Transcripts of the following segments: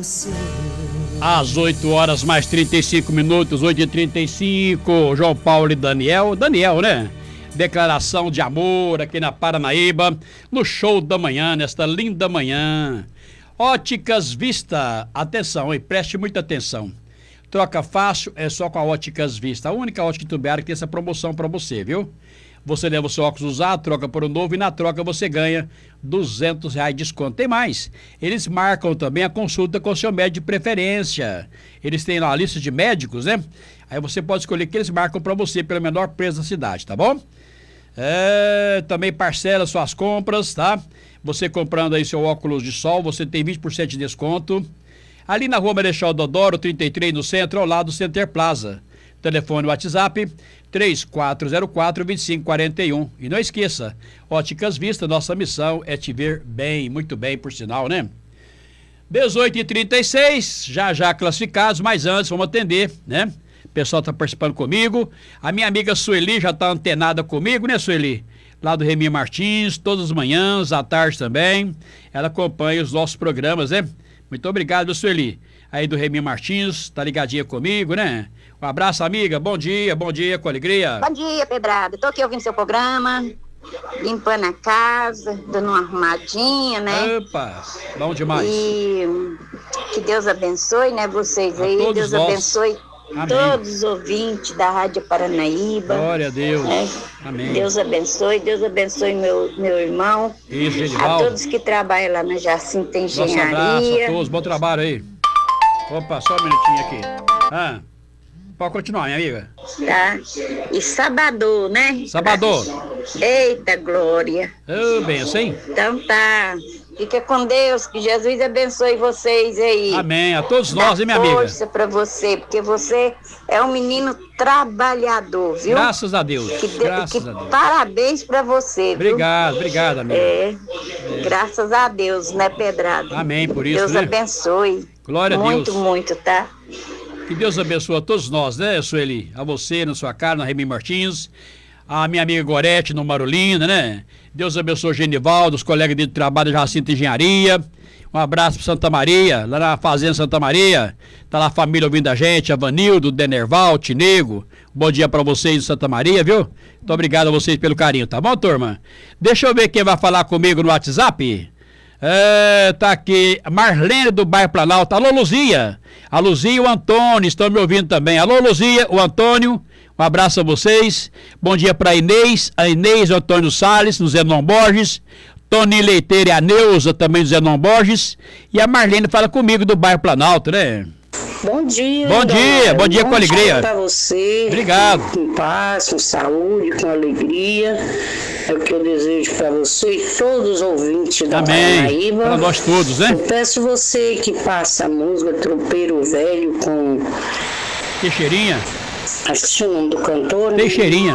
Às 8 horas mais 35 minutos, 8h35, João Paulo e Daniel, né? Declaração de amor aqui na Paranaíba, no show da manhã, nesta linda manhã. Óticas Vista, atenção, hein? Preste muita atenção. Troca fácil é só com a Óticas Vista, a única ótica itubiária que tem essa promoção para você, viu? Você leva o seu óculos usado, troca por um novo e na troca você ganha R$200 de desconto. Tem mais, eles marcam também a consulta com o seu médico de preferência. Eles têm lá a lista de médicos, né? Aí você pode escolher que eles marcam para você pelo menor preço da cidade, tá bom? Também parcela suas compras, tá? Você comprando aí seu óculos de sol, você tem 20% de desconto. Ali na Rua Marechal Deodoro, 33, no centro, ao lado do Center Plaza. Telefone WhatsApp 3404-2541. E não esqueça, Óticas Vista, nossa missão é te ver bem, muito bem, por sinal, né? 18h36, já classificados, mas antes vamos atender, né? O pessoal está participando comigo. A minha amiga Sueli já está antenada comigo, né, Sueli? Lá do Remi Martins, todas as manhãs, à tarde também. Ela acompanha os nossos programas, né? Muito obrigado, Sueli. Aí do Remi Martins, tá ligadinha comigo, né? Um abraço, amiga. Bom dia, com alegria. Bom dia, Pedrado. Tô aqui ouvindo seu programa, limpando a casa, dando uma arrumadinha, né? Opa, bom demais. E que Deus abençoe, né, vocês aí. Deus abençoe. Amém. Todos os ouvintes da Rádio Paranaíba. Glória a Deus. Né? Amém. Deus abençoe meu irmão. Isso, Genivaldo. A todos que trabalham lá na Jacinta Engenharia. Nosso abraço a todos, bom trabalho aí. Opa, só um minutinho aqui. Pode continuar, minha amiga. Tá. E sábado, né? Sábado. Eita, glória. Benção, hein? Então tá. Fica com Deus, que Jesus abençoe vocês aí. Amém. A todos nós, hein, minha amiga? Força pra você, porque você é um menino trabalhador, viu? Graças a Deus. Graças a Deus. Parabéns pra você, viu? Obrigado, amiga. Graças a Deus, né, Pedrado? Amém, por isso, Deus abençoe. Glória a Deus. Muito, tá? Que Deus abençoe a todos nós, né, Sueli? A você, na sua casa, na Remi Martins. A minha amiga Gorete, no Marolina, né? Deus abençoe o Genivaldo, os colegas dele de trabalho da Jacinta Engenharia. Um abraço para Santa Maria, lá na Fazenda Santa Maria. Tá lá a família ouvindo a gente, a Vanildo, o Denerval, o Tinego. Bom dia para vocês de Santa Maria, viu? Muito obrigado a vocês pelo carinho, tá bom, turma? Deixa eu ver quem vai falar comigo no WhatsApp. Tá aqui, Marlene do bairro Planalto. Alô, Luzia. A Luzia e o Antônio estão me ouvindo também. Alô, Luzia, o Antônio. Um abraço a vocês. Bom dia para a Inês, o Antônio Salles, no Zenon Borges. Tony Leiteira e a Neuza, também do Zenon Borges. E a Marlene fala comigo do bairro Planalto, né? Bom dia. Bom dia com alegria. Para você. Obrigado. Com paz, com saúde, com alegria. É o que eu desejo para você e todos os ouvintes da Paranaíba. Para nós todos, né? Eu peço você que passa a música Tropeiro Velho com Teixeirinha. Acho o nome do cantor, né? Teixeirinha.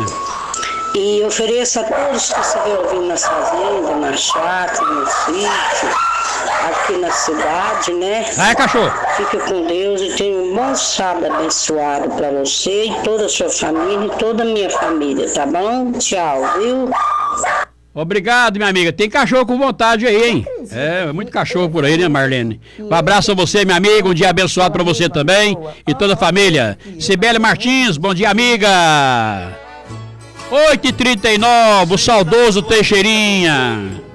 E ofereço a todos que você vê ouvindo nas fazendas, na chácara, no sítio, aqui na cidade, né? Cachorro. Fica com Deus e tenha um bom sábado abençoado para você e toda a sua família e toda a minha família, tá bom? Tchau, viu? Obrigado, minha amiga. Tem cachorro com vontade aí, hein? Muito cachorro por aí, né, Marlene? Um abraço a você, minha amiga. Um dia abençoado para você também e toda a família. Sibeli Martins, bom dia, amiga. 8h39, o saudoso Teixeirinha.